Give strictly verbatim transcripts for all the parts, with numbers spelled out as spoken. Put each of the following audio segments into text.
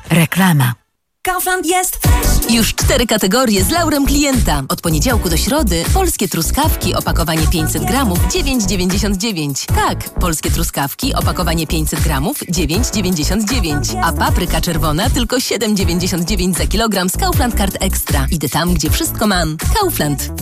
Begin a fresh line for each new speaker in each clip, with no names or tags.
Reklama.
Kaufland jest fresh.
Już cztery kategorie z laurem klienta. Od poniedziałku do środy polskie truskawki, opakowanie pięćset gramów, dziewięć dziewięćdziesiąt dziewięć. Tak, polskie truskawki, opakowanie pięćset gramów, dziewięć dziewięćdziesiąt dziewięć. A papryka czerwona tylko siedem dziewięćdziesiąt dziewięć za kilogram z Kaufland Card Extra. Idę tam, gdzie wszystko mam. Kaufland.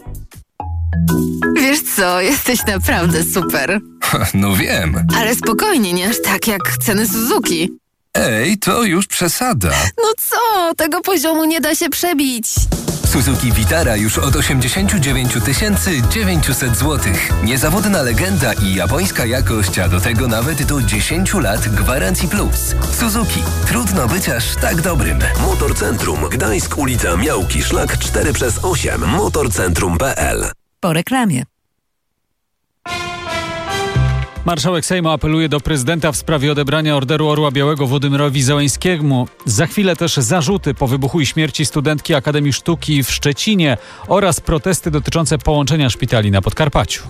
Wiesz co, jesteś naprawdę super.
No wiem.
Ale spokojnie, nie aż tak jak ceny Suzuki.
Ej, to już przesada.
No co, tego poziomu nie da się przebić.
Suzuki Vitara już od osiemdziesiąt dziewięć tysięcy dziewięćset złotych. Niezawodna legenda i japońska jakość, a do tego nawet do dziesięć lat gwarancji plus. Suzuki. Trudno być aż tak dobrym.
Motorcentrum Gdańsk, ulica Miałki, szlak cztery przez osiem. motorcentrum kropka p l.
Po reklamie.
Marszałek Sejmu apeluje do prezydenta w sprawie odebrania Orderu Orła Białego Władimirowi Załańskiemu. Za chwilę też zarzuty po wybuchu i śmierci studentki Akademii Sztuki w Szczecinie oraz protesty dotyczące połączenia szpitali na Podkarpaciu.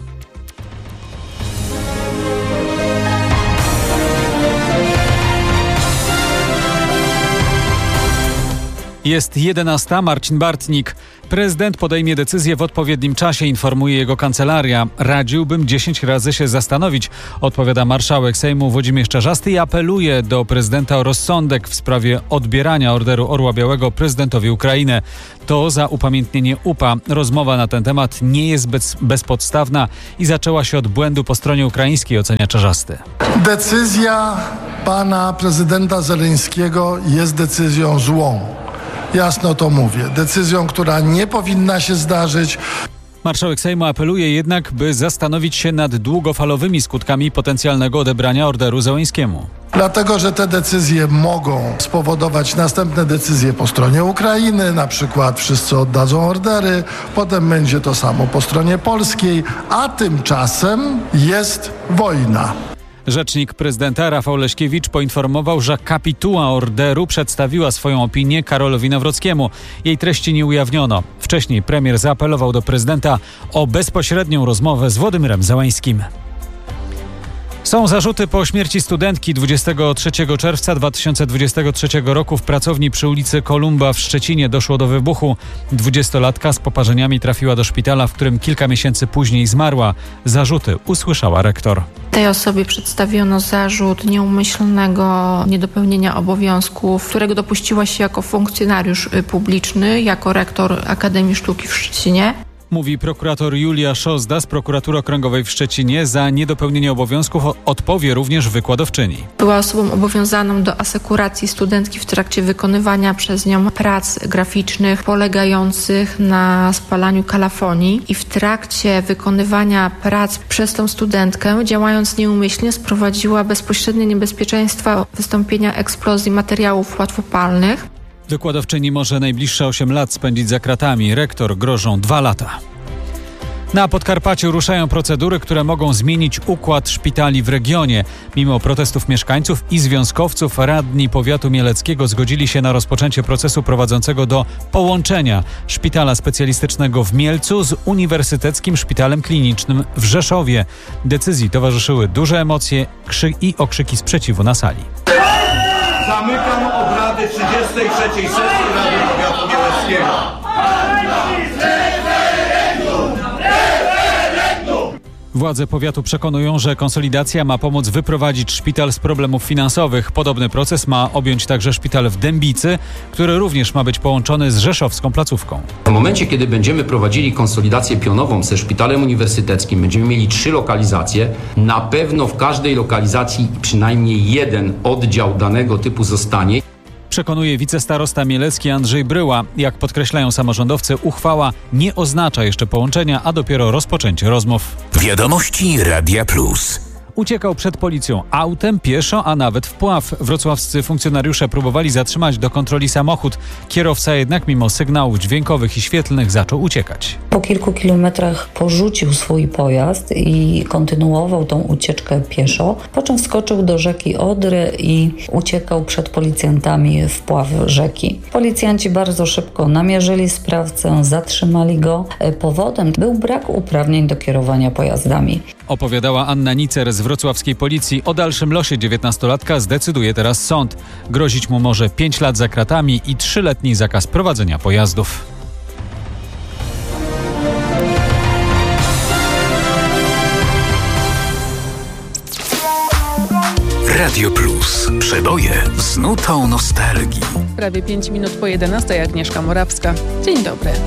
Jest jedenasta. Marcin Bartnik. Prezydent podejmie decyzję w odpowiednim czasie, informuje jego kancelaria. Radziłbym dziesięć razy się zastanowić, odpowiada marszałek Sejmu Włodzimierz Czarzasty i apeluje do prezydenta o rozsądek w sprawie odbierania Orderu Orła Białego prezydentowi Ukrainy. To za upamiętnienie U P A. Rozmowa na ten temat nie jest bez, bezpodstawna i zaczęła się od błędu po stronie ukraińskiej, ocenia Czarzasty.
Decyzja pana prezydenta Zełenskiego jest decyzją złą. Jasno to mówię. Decyzją, która nie powinna się zdarzyć.
Marszałek Sejmu apeluje jednak, by zastanowić się nad długofalowymi skutkami potencjalnego odebrania orderu Załańskiemu.
Dlatego, że te decyzje mogą spowodować następne decyzje po stronie Ukrainy, na przykład wszyscy oddadzą ordery, potem będzie to samo po stronie polskiej, a tymczasem jest wojna.
Rzecznik prezydenta Rafał Leśkiewicz poinformował, że kapituła orderu przedstawiła swoją opinię Karolowi Nawrockiemu. Jej treści nie ujawniono. Wcześniej premier zaapelował do prezydenta o bezpośrednią rozmowę z Władimirem Załańskim. Są zarzuty po śmierci studentki dwudziestego trzeciego czerwca dwa tysiące dwudziestego trzeciego roku w pracowni przy ulicy Kolumba w Szczecinie doszło do wybuchu. Dwudziestolatka z poparzeniami trafiła do szpitala, w którym kilka miesięcy później zmarła. Zarzuty usłyszała rektor.
Tej osobie przedstawiono zarzut nieumyślnego niedopełnienia obowiązków, którego dopuściła się jako funkcjonariusz publiczny, jako rektor Akademii Sztuki w Szczecinie.
Mówi prokurator Julia Szozda z Prokuratury Okręgowej w Szczecinie. Za niedopełnienie obowiązków odpowie również wykładowczyni.
Była osobą obowiązaną do asekuracji studentki w trakcie wykonywania przez nią prac graficznych polegających na spalaniu kalafonii i w trakcie wykonywania prac przez tą studentkę, działając nieumyślnie, sprowadziła bezpośrednie niebezpieczeństwa wystąpienia eksplozji materiałów łatwopalnych.
Wykładowczyni może najbliższe osiem lat spędzić za kratami. Rektor grożą dwa lata. Na Podkarpaciu ruszają procedury, które mogą zmienić układ szpitali w regionie. Mimo protestów mieszkańców i związkowców, radni powiatu mieleckiego zgodzili się na rozpoczęcie procesu prowadzącego do połączenia szpitala specjalistycznego w Mielcu z Uniwersyteckim Szpitalem Klinicznym w Rzeszowie. Decyzji towarzyszyły duże emocje krzy- i okrzyki sprzeciwu na sali.
Zamykam obrady trzydziestej trzeciej sesji Rady Powiatu Mieleckiego.
Władze powiatu przekonują, że konsolidacja ma pomóc wyprowadzić szpital z problemów finansowych. Podobny proces ma objąć także szpital w Dębicy, który również ma być połączony z rzeszowską placówką.
W momencie, kiedy będziemy prowadzili konsolidację pionową ze szpitalem uniwersyteckim, będziemy mieli trzy lokalizacje. Na pewno w każdej lokalizacji przynajmniej jeden oddział danego typu zostanie.
Przekonuje wicestarosta mielecki Andrzej Bryła. Jak podkreślają samorządowcy, uchwała nie oznacza jeszcze połączenia, a dopiero rozpoczęcie rozmów.
Wiadomości Radia Plus.
Uciekał przed policją autem, pieszo, a nawet w pław. Wrocławscy funkcjonariusze próbowali zatrzymać do kontroli samochód. Kierowca jednak mimo sygnałów dźwiękowych i świetlnych zaczął uciekać.
Po kilku kilometrach porzucił swój pojazd i kontynuował tą ucieczkę pieszo, po czym wskoczył do rzeki Odry i uciekał przed policjantami w pław rzeki. Policjanci bardzo szybko namierzyli sprawcę, zatrzymali go. Powodem był brak uprawnień do kierowania pojazdami.
Opowiadała Anna Nicer z wrocławskiej policji. O dalszym losie dziewiętnastolatka zdecyduje teraz sąd. Grozić mu może pięć lat za kratami i trzyletni zakaz prowadzenia pojazdów.
Radio Plus. Przeboje z nutą nostalgii.
Prawie pięć minut po jedenastej. Agnieszka Morawska. Dzień dobry.